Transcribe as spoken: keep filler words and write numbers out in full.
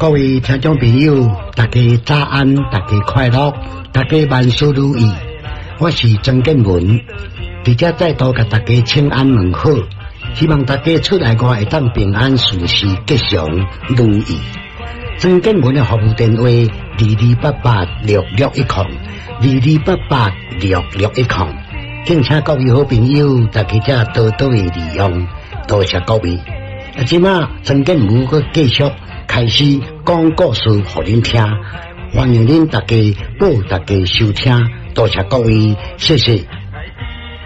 各位听众朋友，大家早安，大家快乐，大家万事如意。我是曾建文，伫遮再度甲大家请安问好，希望大家出来外会当平安顺遂吉祥如意。曾建文的服务电话：二二八八六六一零，二二八八六六一零。敬请各位好朋友，大家遮多多的利用，多谢各位。啊，即马曾建文佮继续开始讲故事互恁听，欢迎恁大家报大家收听，多谢各位，谢谢。